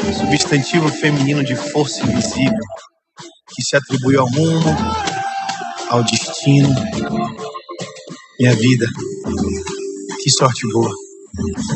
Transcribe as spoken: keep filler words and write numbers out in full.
substantivo feminino de força invisível, que se atribui ao mundo, ao destino. Minha vida, que sorte boa.